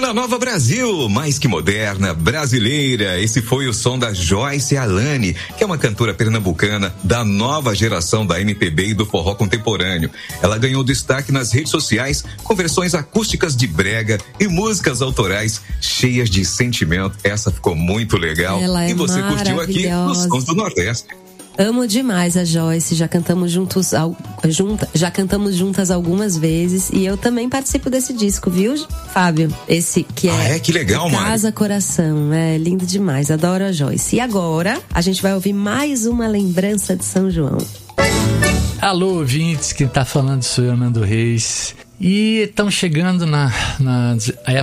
Bossa Nova Brasil, mais que moderna, brasileira. Esse foi o som da Joyce Alane, que é uma cantora pernambucana da nova geração da MPB e do forró contemporâneo. Ela ganhou destaque nas redes sociais com versões acústicas de brega e músicas autorais cheias de sentimento. Essa ficou muito legal. Ela é e você curtiu aqui nos Sons do Nordeste. Amo demais a Joyce, já cantamos juntas algumas vezes e eu também participo desse disco, viu, Fábio? Esse que que legal, mano. Casa Coração, é lindo demais, adoro a Joyce. E agora a gente vai ouvir mais uma lembrança de São João. Alô, ouvintes, quem tá falando sou eu, Nando Reis. E estão chegando na